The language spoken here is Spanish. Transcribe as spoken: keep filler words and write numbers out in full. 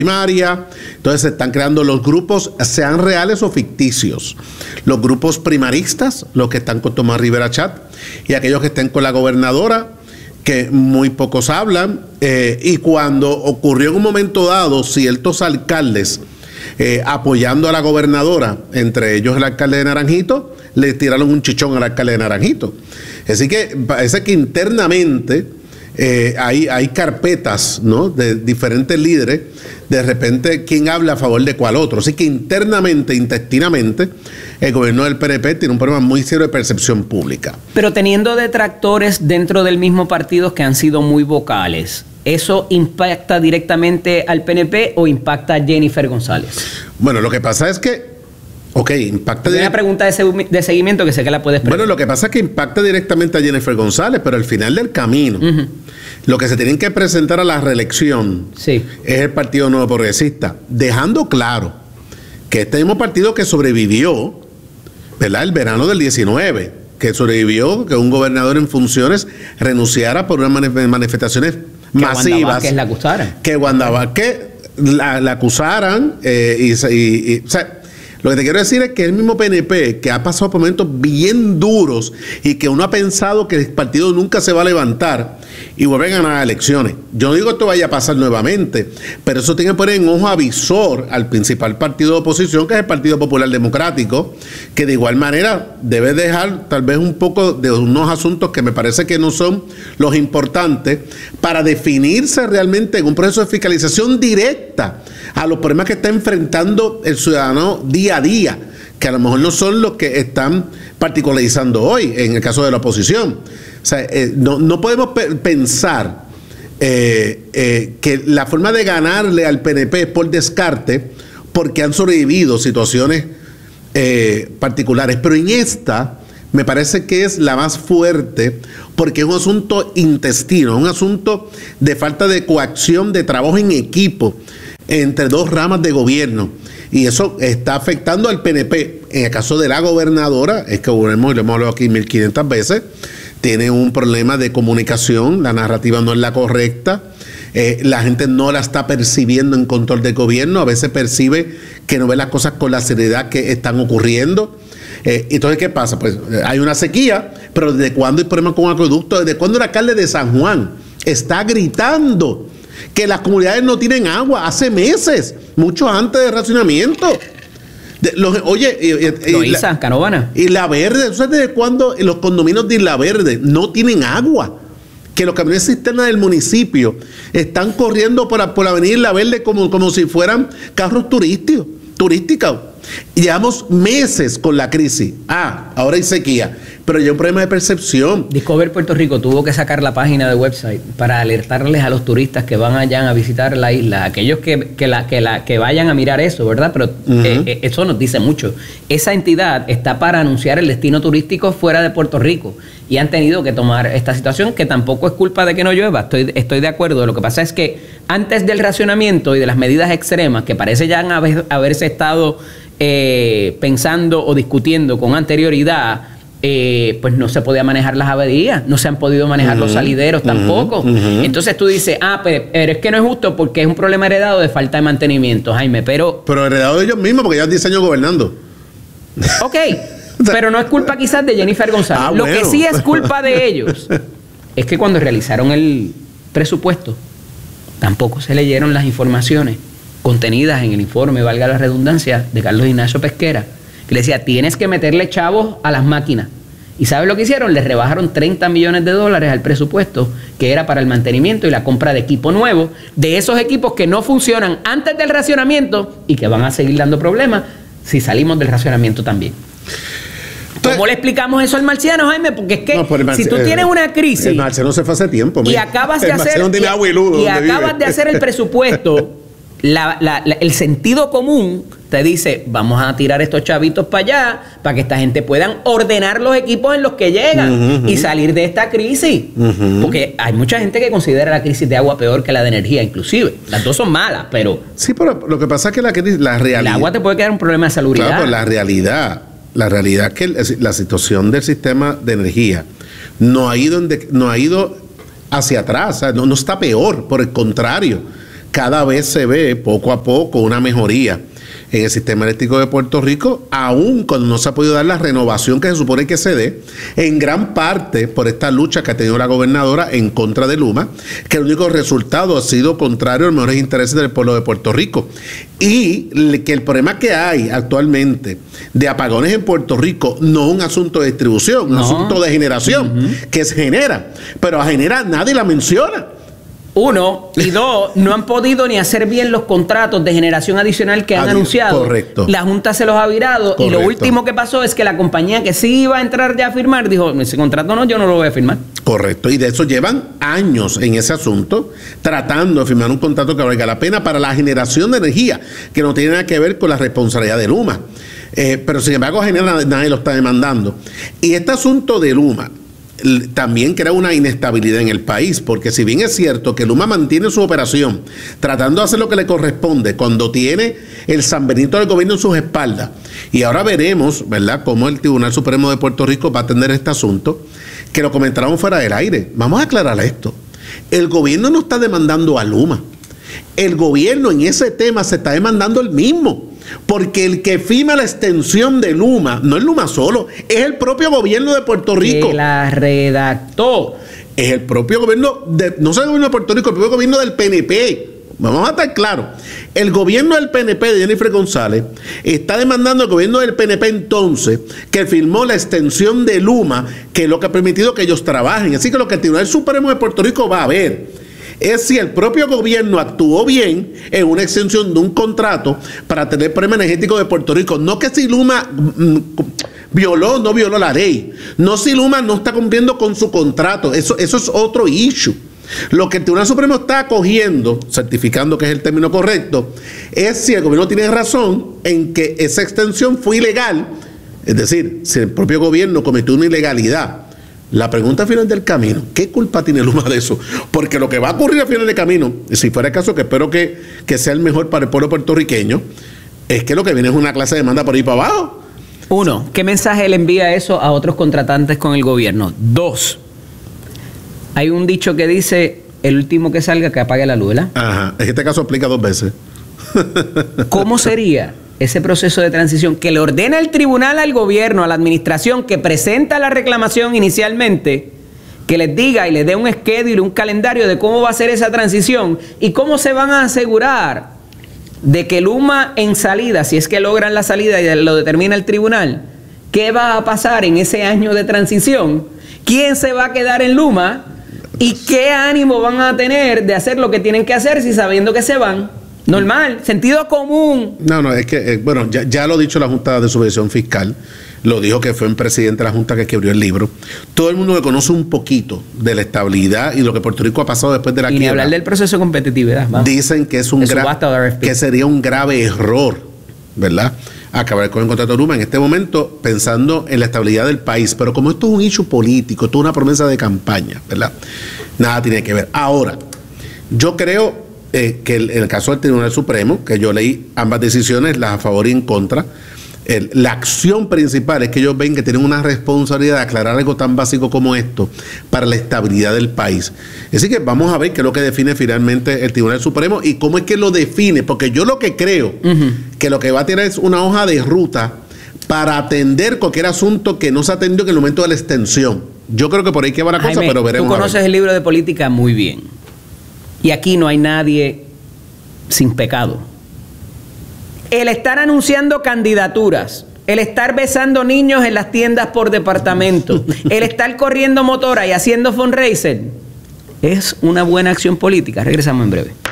primaria. Entonces se están creando los grupos, sean reales o ficticios. Los grupos primaristas, los que están con Tomás Rivera Chat, y aquellos que estén con la gobernadora, que muy pocos hablan. Eh, y cuando ocurrió en un momento dado ciertos alcaldes eh, apoyando a la gobernadora, entre ellos el alcalde de Naranjito, le tiraron un chichón al alcalde de Naranjito. Así que parece que internamente eh, hay, hay carpetas, ¿no?, de diferentes líderes, de repente quién habla a favor de cuál otro. Así que internamente, intestinamente, el gobierno del P N P tiene un problema muy serio de percepción pública. Pero teniendo detractores dentro del mismo partido que han sido muy vocales, ¿eso impacta directamente al P N P o impacta a Jennifer González? Bueno, lo que pasa es que Ok, impacta Hay una pregunta de, de seguimiento que sé que la puedes preguntar. Bueno, lo que pasa es que impacta directamente a Jennifer González, pero al final del camino, uh-huh. lo que se tienen que presentar a la reelección sí. es el Partido Nuevo Progresista, dejando claro que este mismo partido que sobrevivió, ¿verdad?, el verano del diecinueve, que sobrevivió que un gobernador en funciones renunciara por unas manifestaciones que masivas. Que la acusaran. Que Wanda Vázquez la, la acusaran eh, y, y, y o sea, lo que te quiero decir es que el mismo P N P, que ha pasado por momentos bien duros y que uno ha pensado que el partido nunca se va a levantar y vuelve a ganar elecciones. Yo no digo que esto vaya a pasar nuevamente, pero eso tiene que poner en ojo avisor al principal partido de oposición, que es el Partido Popular Democrático, que de igual manera debe dejar tal vez un poco de unos asuntos que me parece que no son los importantes para definirse realmente en un proceso de fiscalización directa a los problemas que está enfrentando el ciudadano día a día, que a lo mejor no son los que están particularizando hoy en el caso de la oposición. O sea, eh, no, no podemos pe pensar eh, eh, que la forma de ganarle al P N P es por descarte, porque han sobrevivido situaciones eh, particulares, pero en esta me parece que es la más fuerte, porque es un asunto intestino, un asunto de falta de coacción, de trabajo en equipo entre dos ramas de gobierno, y eso está afectando al P N P. En el caso de la gobernadora, es que hemos, lo hemos hablado aquí mil quinientas veces, tiene un problema de comunicación, la narrativa no es la correcta, eh, la gente no la está percibiendo en control del gobierno, a veces percibe que no ve las cosas con la seriedad que están ocurriendo. Eh, entonces, ¿qué pasa? Pues hay una sequía, pero ¿desde cuándo hay problemas con acueducto? ¿Desde cuándo el alcalde de San Juan está gritando que las comunidades no tienen agua? Hace meses, mucho antes del racionamiento. De, los, oye, eh, eh, Loíza, Canóvana. Y la Verde, ¿sabes desde cuándo los condominios de Isla Verde no tienen agua? Que los camiones cisterna del municipio están corriendo por, por la avenida Isla Verde como, como si fueran carros turísticos, turísticos. Llevamos meses con la crisis. Ah, ahora hay sequía, pero ya hay un problema de percepción. Discover Puerto Rico tuvo que sacar la página de website para alertarles a los turistas que van allá a visitar la isla, aquellos que, que, la, que, la, que vayan a mirar eso, ¿verdad? Pero uh-huh. eh, eso nos dice mucho. Esa entidad está para anunciar el destino turístico fuera de Puerto Rico y han tenido que tomar esta situación, que tampoco es culpa de que no llueva. Estoy, estoy de acuerdo. Lo que pasa es que antes del racionamiento y de las medidas extremas que parece ya haber, haberse estado Eh, pensando o discutiendo con anterioridad, eh, pues no se podía manejar las averías, no se han podido manejar uh-huh, los salideros uh-huh, tampoco. Uh-huh. Entonces tú dices, ah, pero, pero es que no es justo porque es un problema heredado de falta de mantenimiento, Jaime, pero... Pero heredado de ellos mismos, porque ya diez años gobernando. Ok, pero no es culpa quizás de Jennifer González. Ah, Lo bueno. que sí es culpa de ellos es que cuando realizaron el presupuesto, tampoco se leyeron las informaciones contenidas en el informe, valga la redundancia, de Carlos Ignacio Pesquera, que le decía, tienes que meterle chavos a las máquinas. ¿Y sabes lo que hicieron? Le rebajaron treinta millones de dólares al presupuesto, que era para el mantenimiento y la compra de equipo nuevo, de esos equipos que no funcionan antes del racionamiento y que van a seguir dando problemas si salimos del racionamiento también. ¿Cómo Entonces, le explicamos eso al marciano, Jaime? Porque es que no, el si tú tienes una crisis... El marciano se fue hace tiempo. Y mira. acabas de el hacer... No tiene agua y luz, y acabas vive. de hacer el presupuesto... La, la, la, el sentido común te dice, vamos a tirar estos chavitos para allá para que esta gente puedan ordenar los equipos en los que llegan uh-huh, y salir de esta crisis. Uh-huh. Porque hay mucha gente que considera la crisis de agua peor que la de energía, inclusive. Las dos son malas, pero... Sí, pero lo que pasa es que la, la realidad... El agua te puede quedar un problema de salubridad. Claro, pues la realidad, la realidad es que la situación del sistema de energía no ha ido, en de, no ha ido hacia atrás, o sea, no, no está peor, por el contrario. cada vez se ve poco a poco una mejoría en el sistema eléctrico de Puerto Rico, aún cuando no se ha podido dar la renovación que se supone que se dé, en gran parte por esta lucha que ha tenido la gobernadora en contra de Luma, que el único resultado ha sido contrario a los mejores intereses del pueblo de Puerto Rico. Y que el problema que hay actualmente de apagones en Puerto Rico no es un asunto de distribución, no. un asunto de generación, uh-huh. que se genera, pero a generar nadie la menciona. Uno, y dos, no han podido ni hacer bien los contratos de generación adicional que han Adi- anunciado. Correcto. La Junta se los ha virado. Correcto. Y lo último que pasó es que la compañía que sí iba a entrar ya a firmar dijo, ese contrato no, yo no lo voy a firmar. Correcto. Y de eso llevan años en ese asunto, tratando de firmar un contrato que valga la pena para la generación de energía, que no tiene nada que ver con la responsabilidad de Luma. Eh, pero sin embargo, genera, nadie lo está demandando. Y este asunto de Luma también crea una inestabilidad en el país, porque si bien es cierto que Luma mantiene su operación tratando de hacer lo que le corresponde cuando tiene el San Benito del gobierno en sus espaldas, y ahora veremos, ¿verdad?, cómo el Tribunal Supremo de Puerto Rico va a atender este asunto, que lo comentaron fuera del aire. Vamos a aclarar esto. El gobierno no está demandando a Luma. El gobierno en ese tema se está demandando el mismo. Porque el que firma la extensión de Luma, no es Luma solo, es el propio gobierno de Puerto Rico. Que la redactó. Es el propio gobierno, de, no solo el gobierno de Puerto Rico, el propio gobierno del P N P. Vamos a estar claros. El gobierno del P N P de Jennifer González está demandando al gobierno del P N P entonces que firmó la extensión de Luma, que es lo que ha permitido que ellos trabajen. Así que lo que el Tribunal Supremo de Puerto Rico va a ver es si el propio gobierno actuó bien en una extensión de un contrato para tener el problema energético de Puerto Rico. No que si Luma mm, violó o no violó la ley. No si Luma no está cumpliendo con su contrato. Eso, eso es otro issue. Lo que el Tribunal Supremo está acogiendo, certificando que es el término correcto, es si el gobierno tiene razón en que esa extensión fue ilegal. Es decir, si el propio gobierno cometió una ilegalidad. La pregunta al final del camino, ¿qué culpa tiene Luma de eso? Porque lo que va a ocurrir al final del camino, si fuera el caso, que espero que, que sea el mejor para el pueblo puertorriqueño, es que lo que viene es una clase de demanda por ahí para abajo. Uno, ¿qué mensaje le envía eso a otros contratantes con el gobierno? Dos, hay un dicho que dice, el último que salga que apague la luz, ¿verdad? Ajá, en este caso aplica dos veces. ¿Cómo sería ese proceso de transición que le ordena el tribunal al gobierno, a la administración que presenta la reclamación inicialmente, que les diga y les dé un schedule, un calendario de cómo va a ser esa transición y cómo se van a asegurar de que Luma en salida, si es que logran la salida y lo determina el tribunal, qué va a pasar en ese año de transición, quién se va a quedar en Luma y qué ánimo van a tener de hacer lo que tienen que hacer si sabiendo que se van? Normal, sentido común. No, no, es que, eh, bueno, ya, ya lo ha dicho la Junta de Supervisión Fiscal, lo dijo que fue un presidente de la Junta que escribió el libro. Todo el mundo que conoce un poquito de la estabilidad y lo que Puerto Rico ha pasado después de la quiebra. Y ni hablar del proceso de competitividad. Vamos. Dicen que es un gra- que sería un grave error, ¿verdad?, acabar con el contrato de Luma en este momento pensando en la estabilidad del país. Pero como esto es un issue político, esto es una promesa de campaña, ¿verdad?, nada tiene que ver. Ahora, yo creo Eh, que el, en el caso del Tribunal Supremo, que yo leí ambas decisiones, las a favor y en contra, el, la acción principal es que ellos ven que tienen una responsabilidad de aclarar algo tan básico como esto para la estabilidad del país. Así que vamos a ver qué es lo que define finalmente el Tribunal Supremo y cómo es que lo define, porque yo lo que creo uh-huh. que lo que va a tirar es una hoja de ruta para atender cualquier asunto que no se atendió en el momento de la extensión. Yo creo que por ahí que va la Jaime, cosa, pero veremos. Tú conoces el libro de política muy bien. Y aquí no hay nadie sin pecado. El estar anunciando candidaturas, el estar besando niños en las tiendas por departamento, el estar corriendo motora y haciendo fundraiser, es una buena acción política. Regresamos en breve.